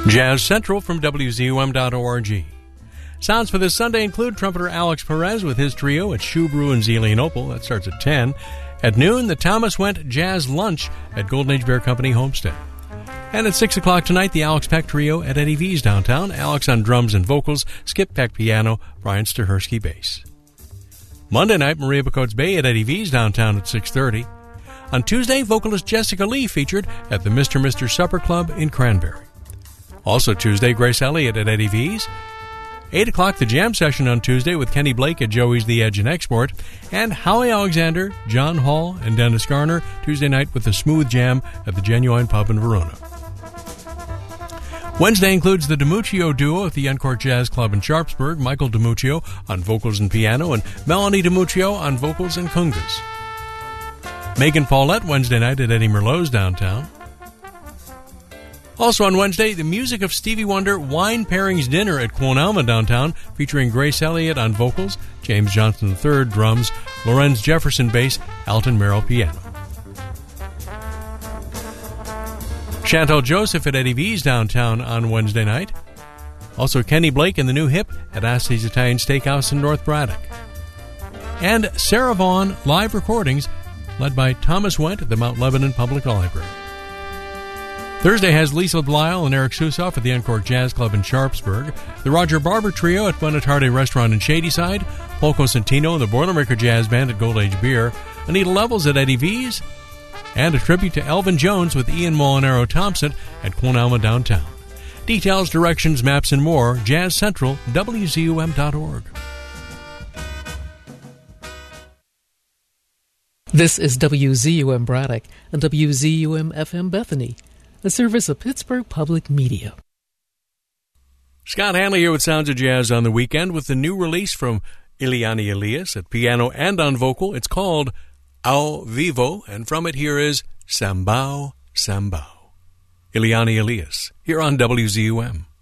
Jazz Central from WZUM.org. Sounds for this Sunday include trumpeter Alex Perez with his trio at Shoe Brew in Zelienople. That starts at 10. At noon, the Thomas Went Jazz Lunch at Golden Age Bear Company Homestead. And at 6 o'clock tonight, the Alex Peck Trio at Eddie V's downtown. Alex on drums and vocals, Skip Peck piano, Brian Stahersky bass. Monday night, Maria Bacotes Bay at Eddie V's downtown at 6:30. On Tuesday, vocalist Jessica Lee featured at the Mr. Supper Club in Cranberry. Also Tuesday, Grace Elliott at Eddie V's. 8 o'clock, the jam session on Tuesday with Kenny Blake at Joey's The Edge and Export. And Howie Alexander, John Hall, and Dennis Garner Tuesday night with the Smooth Jam at the Genuine Pub in Verona. Wednesday includes the DiMuccio duo at the Encore Jazz Club in Sharpsburg, Michael DiMuccio on vocals and piano, and Melanie DiMuccio on vocals and congas. Megan Paulette Wednesday night at Eddie Merlot's downtown. Also on Wednesday, the music of Stevie Wonder Wine Pairings Dinner at Quon Alma downtown, featuring Grace Elliott on vocals, James Johnson III drums, Lorenz Jefferson bass, Alton Merrill piano. Chantal Joseph at Eddie V's downtown on Wednesday night. Also Kenny Blake and the New Hip at Astley's Italian Steakhouse in North Braddock. And Sarah Vaughan live recordings led by Thomas Went at the Mount Lebanon Public Library. Thursday has Lisa Blyle and Eric Susoff at the Encore Jazz Club in Sharpsburg, the Roger Barber Trio at Buenatarde Restaurant in Shadyside, Paul Cosentino and the Boilermaker Jazz Band at Gold Age Beer, Anita Levels at Eddie V's, and a tribute to Elvin Jones with Ian Molinaro Thompson at Quon Alma downtown. Details, directions, maps, and more, Jazz Central, WZUM.org. This is WZUM Braddock and WZUM-FM Bethany, a service of Pittsburgh Public Media. Scott Hanley here with Sounds of Jazz on the weekend with the new release from Eliane Elias at piano and on vocal. It's called Ao Vivo, and from it here is Sambao Sambao. Eliane Elias, here on WZUM.